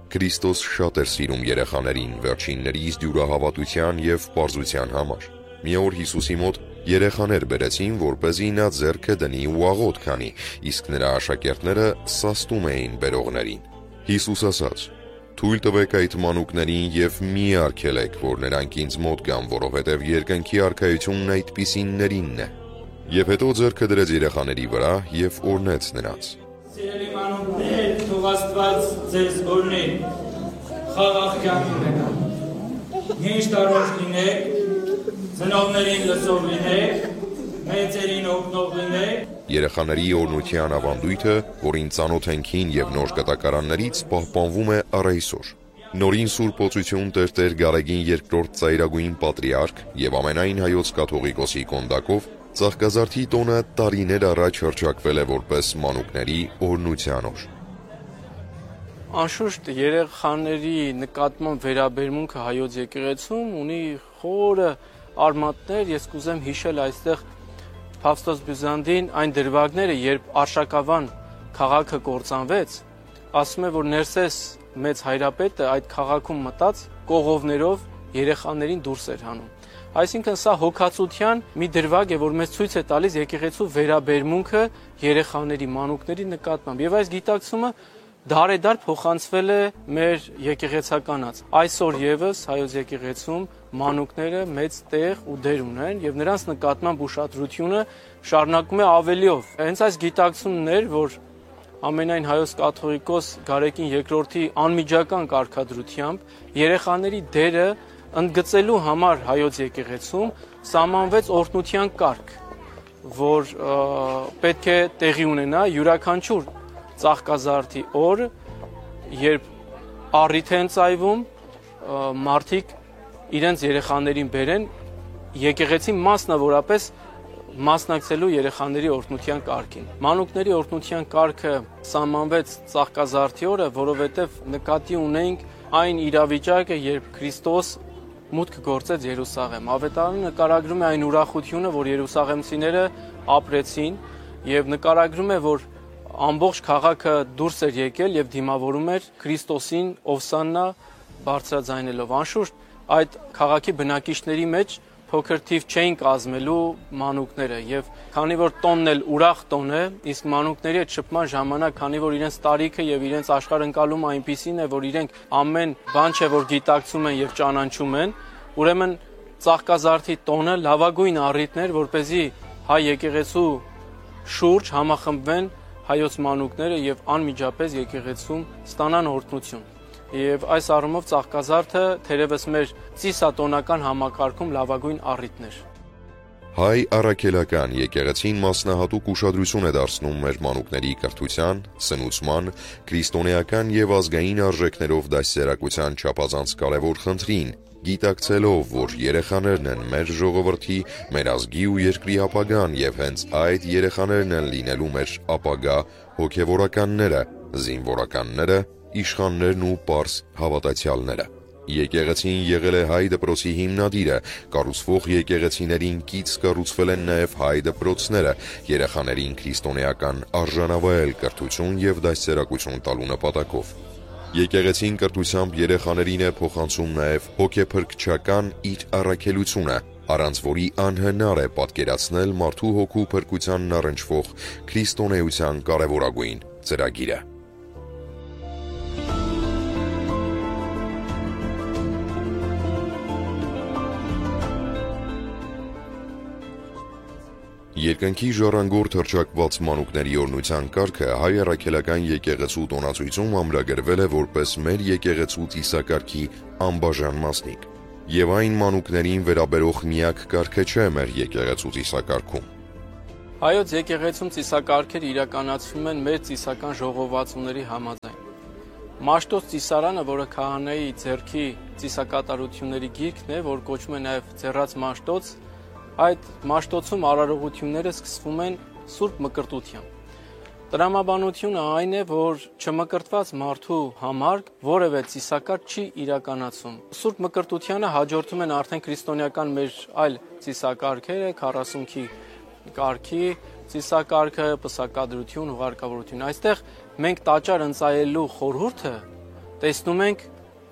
Քրիստոս շատ էր սիրում երեխաներին վերջիններիս դյուրահավատության և պարզության համար։ Մի օր Հիսուսի մոտ երեխաներ բերեցին, որպեսզի նա ձեռքը դնի ու աղոթք անի, իսկ նրա աշակերտները սաստում էին բերողներին։ Հիսուս ասաց. «Թույլ տվեք այդ մանուկներին և մի արգելեք, որ նրանք ինձ մոտ գան, որովհետև երկնքի արքայությունն այդպիսիններինն է»։ Եվ հետո ձեռքը դրեց երեխաների վրա և օրհնեց նրանց։ Սիրելի մանուկներ, թող Աստված ձեզ օրհնի, խաղաղ կյանք ունենաք, միշտ առողջ լինեք, ծնողներին լսող լինեք, մեծերին օգնող լինեք։ Երեխաների օրհնության ավանդույթը, որին ծանոթ ենք հին և նոր կտակարաններից, պահպանվում է առ այսօր։ Նորին Սուրբ Օծություն Տեր Գարեգին II ծայրագույն պատրիարք և ամենայն հայոց կաթողիկոսի կոնդակով Ծաղկազարդի տոնը տարիներ առաջ հռչակվել է որպես մանուկների օրհնության օր։ Անշուշտ երեխաների նկատմամբ վերաբերմունքը հայոց եկեղեցում ունի խորը արմատներ, ես կուզեմ հիշել այստեղ Փավստոս Բյուզանդին այն դրվագները, երբ Արշակավան քաղաքը կործանվեց, ասում է, որ Ներսես մեծ հայրապետը այդ քաղաքում մտած կողովներով երեխաներին դուրս էր հանում։ Այսինքն սա հոգացության մի դրվագ է, որ մեզ ցույց է տալիս եկեղեցու վերաբերմունքը երեխաների, մանուկների նկատմամբ։ Եվ այս գիտակցումը դարեդար փոխանցվել է մեր եկեղեցականաց։ Այսօր եւս հայոց եկեղեցում մանուկները մեծ տեղ ու դեր ունեն եւ նրանց նկատմամբ ուշադրությունը շարունակում է ավելիով։ Հենց այս գիտակցումն էր, որ ամենայն հայոց կաթողիկոս Գարեգին II-ի անմիջական կարգադրությամբ երեխաների դերը ընդգծելու համար հայոց եկեղեցում սահմանվեց օրհնության կարգ, որ պետք է տեղի ունենա յուրաքանչյուր Ծաղկազարդի օր, երբ առիթ են ծայվում, մարդիկ իրենց երեխաներին բերեն եկեղեցի մասնավորապես մասնակցելու երեխաների օրհնության կարգին։ Մանուկների օրհնության կարգը սահմանվեց Ծաղկազարդի օրը, որովհետև նկատի ունենք այն իրավիճակը, երբ Քրիստոս մուտք գործեց Երուսաղեմ։ Ավետարանը նկարագրում է այն ուրախությունը, որ երուսաղեմցիները ապրեցին, եւ նկարագրում է, որ ամբողջ քաղաքը դուրս էր եկել եւ դիմավորում էր Քրիստոսին Օվսաննա բարձրաձայնելով։ Անշուշտ այդ քաղաքի բնակիչների մեջ փոքր թիվ չէին կազմելու մանուկները եւ քանի որ տոնն էլ ուրախ տոն է, իսկ մանուկների այդ շփման ժամանակ, քանի որ իրենց տարիքը եւ իրենց աշխարհընկալումը այնպիսին է, որ իրենք ամեն բան չէ որ գիտակցում են եւ ճանաչում են, ուրեմն Ծաղկազարդի տոնը լավագույն առիթն էր, որպեսզի հայ եկեղեցու շուրջ համախմբվեն հայոց մանուկները եւ անմիջապես եկեղեցում ստանան օրհնություն։ Եվ այս առումով Ծաղկազարդը թերևս մեր ծիսատոնական համակարգում լավագույն առիթն էր։ Հայ առաքելական եկեղեցին մասնահատուկ ուշադրություն է դարձնում մեր մանուկների կրթության, սնուցման, քրիստոնեական եւ ազգային արժեքներով դասերակցության չափազանց կարևոր խնդրին, գիտակցելով, որ երեխաներն են մեր ժողովրդի, մեր ազգի ու երկրի ապագան եւ հենց այդ երեխաներն են լինելու մեր ապագա հոգեվորականները, զինվորականները, իշխաններն ու պարզ հավատացյալները։ Եկեղեցին եղել է հայ դպրոցի հիմնադիրը, կառուցվող եկեղեցիներին կից կառուցվել են նաև հայ դպրոցները, երեխաներին քրիստոնեական արժանավայել կրթություն եւ դասերակցություն տալու նպատակով։ Եկեղեցին կրթությամբ երեխաներին է փոխանցում նաև հոգեփրկչական իր առաքելությունը, առանց որի անհնար է պատկերացնել մարդու հոգու փրկությանն առնչվող քրիստոնեության կարևորագույն ծրագիրը։ Երկնքի ժառանգորդ հռչակված մանուկների օրհնության կարգը հայ առաքելական եկեղեցու տոնացույցում ամրագրվել է որպես մեր եկեղեցու ծիսակարգի անբաժան մասնիկ, եւ այն մանուկներին վերաբերող միակ կարգը չէ մեր եկեղեցու ծիսակարգում։ Հայոց եկեղեցում ծիսակարգերը իրականացվում են մեր ծիսական ժողովածուների համաձայն։ Մաշտոց ծիսարանը, որը քահանայի ձեռքի ծիսակատարությունների գիրքն է, որ կոչվում է նաև ձեռած մաշտոց, այդ մաշտոցում արարողությունները սկսվում են սուրբ մկրտությամբ։ Տրամաբանությունը այն է, որ չմկրտված մարդու համար որևէ ծիսակարգ չի իրականացում։ Սուրբ մկրտությանը հաջորդում են արդեն քրիստոնեական մեր այլ ծիսակարգերը, 40-քի կարգի ծիսակարգը, պսակադրություն, ուղարկավորություն։ Այստեղ մենք տաճար ընծայելու խորհուրդը տեսնում ենք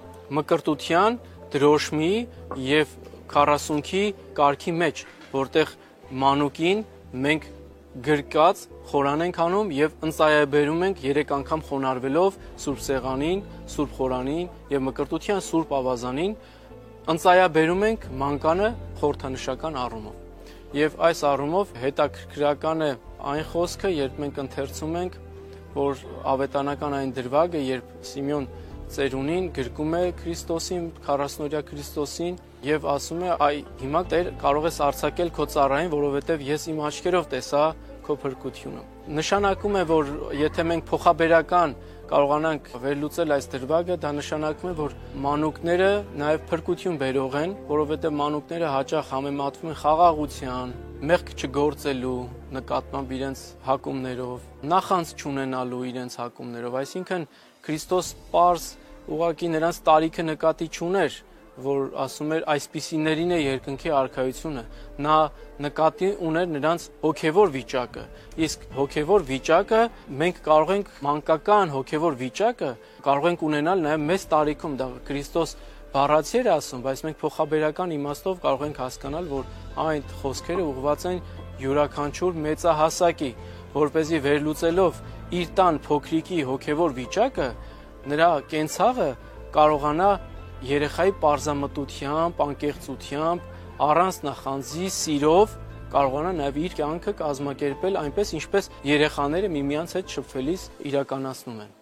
մկրտության, դրոշմի եւ 40-ի կարգի մեջ, որտեղ մանուկին մենք գրկած խորան ենք անում եւ ընծայաբերում ենք 3 անգամ խոնարհվելով Սուրբ Սեղանին, Սուրբ Խորանին եւ մկրտության Սուրբ Ավազանին ընծայաբերում ենք մանկանը խորհրդանշական առումով։ Եվ այս առումով հետաքրքրական է այն խոսքը, երբ մենք ընթերցում ենք, որ ավետանական այն դրվագը, երբ Սիմեոն ծերունին գրկում է Քրիստոսին, 40-օրյա Քրիստոսին եւ ասում է. «Այ հիմա Տեր կարող ես արձակել քո ծառային, որովհետեւ ես իմ աչքերով տեսա քո փրկությունը»։ Նշանակում է, որ եթե մենք փոխաբերական կարողանանք վերլուծել այս դրվագը, դա նշանակում է, որ մանուկները նաև փրկություն բերող են, որովհետև մանուկները հաճախ համեմատվում են խաղաղության, մեղք չգործելու նկատմամբ իրենց հակումներով, նախանձ չունենալու իրենց հակումներով, այսինքն Քրիստոս պարզ ուղղակի նրանց տարիքը նկատի չուներ, որ ասում էր այսպիսիներին է երկնքի արքայությունը, նա նկատի ուներ նրանց հոգևոր վիճակը, իսկ հոգևոր վիճակը մենք կարող ենք մանկական հոգևոր վիճակը կարող ենք ունենալ նաև մեծ տարիքում, դա Քրիստոս բառացի էր ասում, բայց մենք փոխաբերական իմաստով կարող ենք հասկանալ, որ այն խոսքերը ուղղված են յուրաքանչյուր մեծահասակի, որպեսզի վերլուծելով իր տան փոքրիկի հոգևոր վիճակը, նրա կենցաղը կարողանա երեխայի պարզամտությամբ, անկեղծությամբ, առանց նախանձի, սիրով կարողանա նաև իր կյանքը կազմակերպել այնպես, ինչպես երեխաները միմյանց հետ շփվելիս իրականացնում են։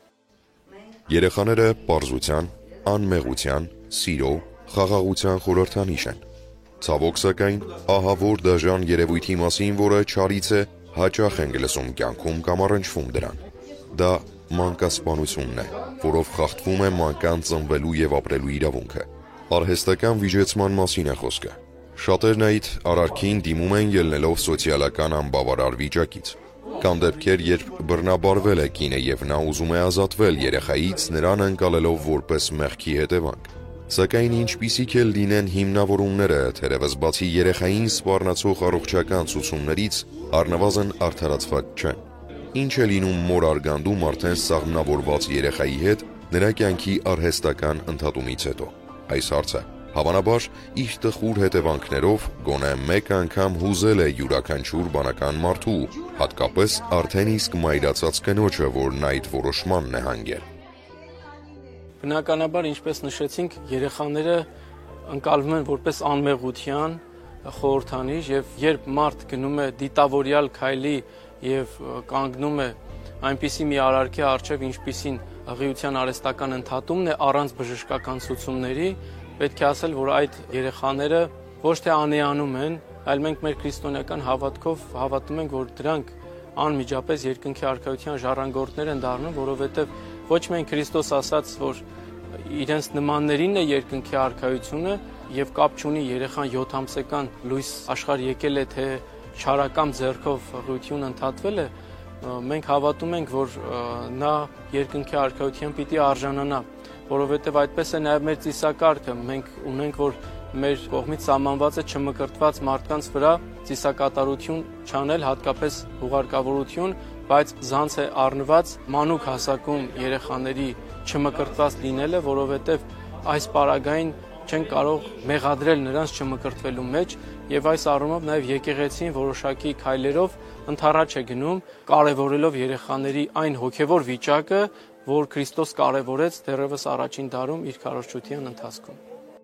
Երեխաները պարզության, անմեղության, սիրո, խաղաղության խորհրդանիշ են։ Ցավոք սակայն, ահա որ դաժան երևույթի մասին, որը չարից է, հաճախ ենք լսում կյանքում կամ առնչվում դրան։ Դա մանկասպանությունն է, որով խախտվում է մանկան ծնվելու եւ ապրելու իրավունքը։ Արհեստական վիճեցման մասին է խոսքը։ Շատերն այդ արարքին դիմում են ելնելով սոցիալական անբավարար վիճակից։ Կան դեպքեր, երբ բռնաբարվել է կինը եւ նա ուզում է ազատվել երեխայից, նրան ընկալելով որպես մեղքի հետևանք։ Սակայն ինչպիսիք էլ լինեն հիմնավորումները, թերևս բացի երեխային սպառնացող առողջական ցուցումներից, առնվազն արդարացված չեն։ Ինչ է լինում մոր արգանդում արդեն սաղմնավորված երեխայի հետ նրա կյանքի արհեստական ընդհատումից հետո։ Այս հարցը հավանաբար իր տխուր հետևանքներով գոնե մեկ անգամ հուզել է յուրաքանչյուր բանական մարդու, հատկապես արդեն իսկ մայրացած կնոջը, որն այդ որոշմանն է հանգել։ Բնականաբար, ինչպես նշեցինք, երեխաները ընկալվում են որպես անմեղության խորհրդանիշ եւ երբ մարդ գնում է դիտավորյալ քայլի եւ կանգնում է այնպիսի մի արարքի առջև, ինչպիսին ըղիության արհեստական ընդհատումն է առանց բժշկական ցուցումների, պետք է ասել, որ այդ երեխաները ոչ թե անեանում են, այլ մենք մեր քրիստոնեական հավատքով հավատում ենք, որ դրանք անմիջապես երկնքի արքայության ժառանգորդներ են դառնում, որովհետեւ ոչ միայն Քրիստոս ասաց, որ իրենց նմաններին է երկնքի արքայությունը եւ կապ չունի երեխան 7 ամսական լույս աշխարհ եկել է, թե չարակամ ձեռքով ըղիություն ընդհատվել է, մենք հավատում ենք, որ նա երկնքի արքայության պիտի արժանանա, որովհետև այդպես է նաև մեր ծիսակարգը, մենք ունենք, որ մեր կողմից սահմանված է չմկրտված մարդկանց վրա ծիսակատարություն չանել, հատկապես հուղարկավորություն, բայց զանց է առնված մանուկ հասակում երեխաների չմկրտված լինելը, որովհետև այս պարագային չեն կարող մեղադրել նրանց չմկրտվելու մեջ եւ այս առումով նաեւ եկեղեցին որոշակի քայլերով ընդառաջ է գնում, կարեւորելով երեխաների այն հոգեվոր վիճակը, որ Քրիստոս կարևորեց դեռևս առաջին դարում իր քարոզչության ընթացքում։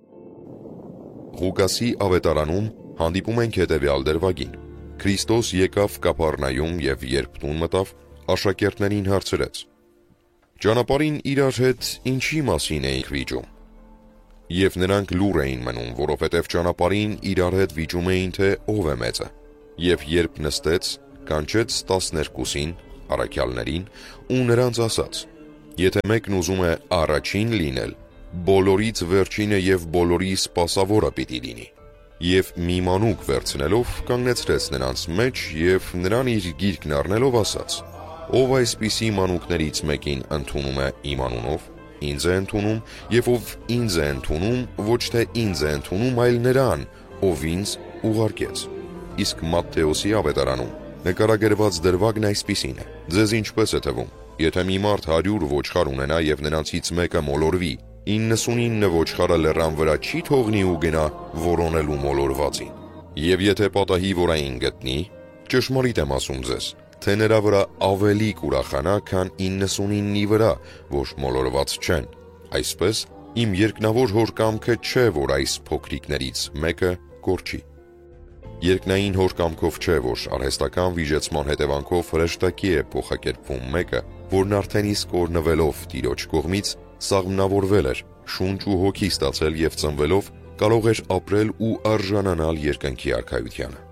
Ղուկասի ավետարանում հանդիպում ենք հետևյալ դրվագին։ Քրիստոս եկավ Կափառնայում եւ երբ տուն մտավ, աշակերտներին հարցրեց. «Ճանապարհին իրար հետ ինչի մասին էիք վիճում»։ Եվ նրանք լուռ էին մնում, որովհետև ճանապարհին իրար հետ վիճում էին, թե ով է մեծը։ Եվ երբ նստեց, կանչեց 12-ին, առաքյալներին, ու նրանց ասաց. «Եթե մեկն ուզում է առաջին լինել, բոլորից վերջինը եւ բոլորի սպասավորը պիտի լինի»։ Եվ մի մանուկ վերցնելով կանգնեցրեց նրանց մեջ եւ նրան իր գիրկն առնելով ասաց. «Ով այսպիսի մանուկներից մեկին ընդունում է իմ անունով, ինձ է ընդունում, եւ ով ինձ է ընդունում, ոչ թե ինձ է ընդունում, այլ նրան, ով ինձ ուղարկեց»։ Իսկ Մատթեոսի ավետարանում նկարագրված դրվագն այսպիսին է. «Ձեզ ինչպես է թվում, Եթե մի մարդ 100 ոչխար ունենա եւ նրանցից մեկը մոլորվի, 99 ոչխարը լեռան վրա չի թողնի ու գնա որոնելու մոլորվածին։ Եվ եթե պատահի որային գտնի, ճշմարիտ եմ ասում ձեզ, թե նրա վրա ավելի կուրախանա, քան 99-ի վրա, որ մոլորված չեն։ Այսպես, իմ երկնավոր հոր կամքը չէ, որ այս փոքրիկներից մեկը կորչի։ Երկնային հոր կամքով չէ, որ արհեստական վիժեցման հետևանքով հրեշտակի է փոխակերպվում մեկը, որն արդեն իսկ օրնվելով Տիրոջ կողմից սաղմնավորվել էր, շունչ ու հոգի ստացել եւ ծնվելով կարող էր ապրել ու արժանանալ երկնքի արքայությանը։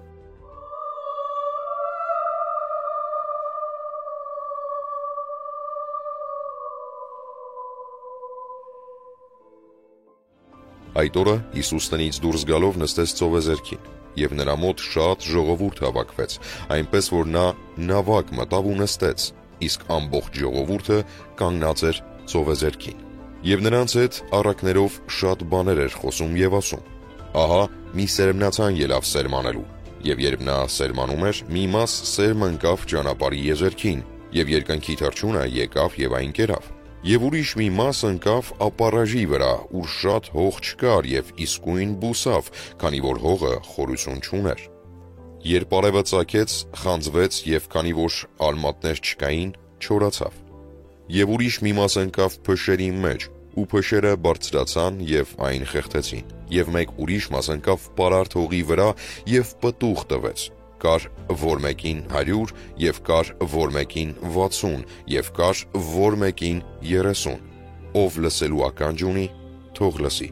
Այդ օրը Հիսուս տնից դուրս գալով նստեց ծովեզերքին, եւ նրա մոտ շատ ժողովուրդ հավաքվեց, այնպես որ նա նավակ մտավ ու նստեց, իսկ ամբողջ ժողովուրդը կանգնած էր ծովեզերքին։ Եվ նրանց հետ առակներով շատ բաներ էր խոսում եւ ասում. Ահա մի սերմնացան ելավ սերմանելու, եւ երբ նա սերմանում էր, մի մաս սերմ ընկավ ճանապարհի եզերքին, եւ երկնքի թռչունը եկավ եւ այն կերավ։ Եվ ուրիշ մի մաս ընկավ ապառաժի վրա, ուր շատ հող չկար եւ իսկույն բուսավ, քանի որ հողը խորություն չուներ։ Երբ արևը ծագեց, խանձվեց եւ քանի որ արմատներ չկային, չորացավ։ Եվ ուրիշ մի մաս ընկավ փշերի մեջ, ու փշերը բարձրացան եւ այն խեղդեցին։ Եվ մեկ ուրիշ մաս ընկավ պարարտ հողի վրա եւ պտուղ տվեց։ Կար որ մեկին 100 եւ կար որ մեկին 60 եւ կար որ մեկին 30։ Ով լսելու ականջ ունի, թող լսի։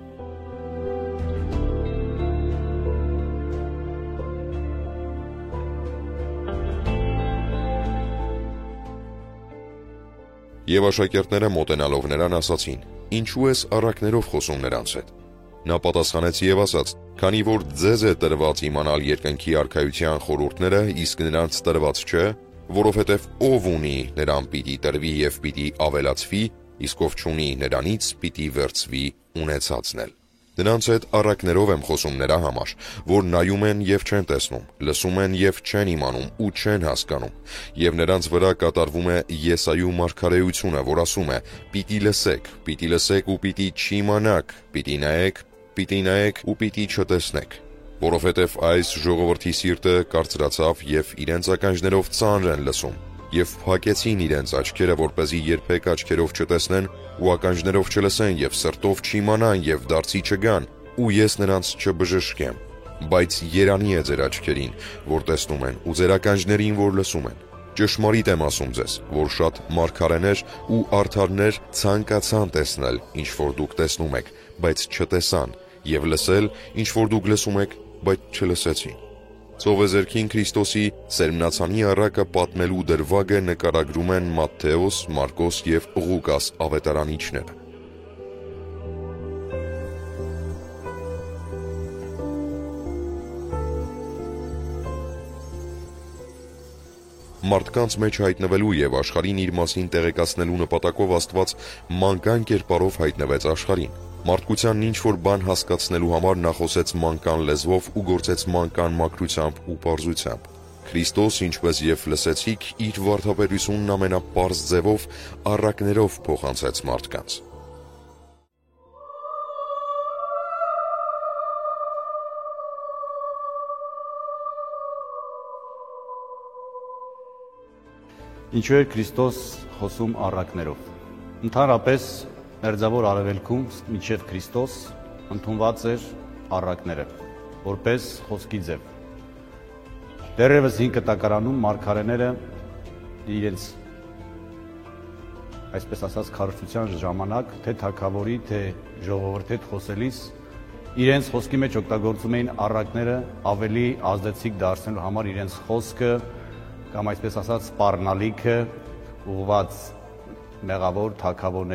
Եվ աշակերտները մոտենալով նրան ասացին. Ինչու ես առակներով խոսում նրանց հետ։ Նա պատասխանեց եւ ասաց. Քանի որ ձեզ է տրված իմանալ երկնքի արքայության խորհուրդները, իսկ նրանց տրված չէ, որովհետեւ ով ունի, նրան պիտի տրվի եւ պիտի ավելացվի, իսկ ով չունի, նրանից պիտի վերցվի ունեցածն էլ։ Նրանց հետ առակներով եմ խոսում նրա համար, որ նայում են եւ չեն տեսնում, լսում են եւ չեն իմանում ու չեն հասկանում։ Եվ նրանց վրա կատարվում է Եսայու մարգարեությունը, որ ասում է. Պիտի լսեք ու պիտի չիմանաք, պիտի նայեք ու պիտի չտեսնեք։ Որովհետև այս ժողովրդի սիրտը կարծրացավ եւ իրենց ականջներով ծանր են լսում, եւ փակեցին իրենց աչքերը, որպեսզի երբեք աչքերով չտեսնեն ու ականջներով չլսեն եւ սրտով չիմանան եւ դարձի չգան, ու ես նրանց չբժշկեմ։ Բայց երանի է ձեր աչքերին, որ տեսնում են, ու ձեր ականջներին, որ լսում են։ Ճշմարիտ եմ ասում ձեզ, որ շատ մարգարեներ ու արդարներ ցանկացան տեսնել, ինչ որ դուք տեսնում եք, բայց չտեսան, եւ լսել, ինչ որ դուք լսում եք, բայց չլսեցին։ Ծովեզերքին Քրիստոսի սերմնացանի առակը պատմելու դրվագը նկարագրում են Մատթեոս, Մարկոս եւ Ղուկաս ավետարանիչները։ Մարդկանց մեջ հայտնվելու եւ աշխարհին իր մասին տեղեկացնելու նպատակով Աստված մանկան կերպարով հայտնվեց աշխարհին։ Մարդկությանն ինչ որ բան հասկացնելու համար նա խոսեց մանկան լեզվով ու գործեց մանկան մաքրությամբ ու պարզությամբ։ Քրիստոս, ինչպես եւ լսեցիք, իր վարդապետությունն ամենապարզ ձևով առակներով փոխանցեց մարդկանց։ Ինչու էր Քրիստոս խոսում առակներով։ Ընդհանրապես Մերձավոր Արևելքում մինչև Քրիստոս ընդունված էր առակները, որպես խոսքի ձև։ Դեռևս 5 կտակարանում մարգարեները իրենց այսպես ասած քարոզության ժամանակ թե թագավորի, թե ժողովրդի հետ խոսելիս իրենց խոսքի մեջ օգտագործում էին առակները ավելի ազդեցիկ դարձնելու համար իրենց խոսքը կամ այսպես ասած սպառնալիքը ուղղված մեղավոր թագավորների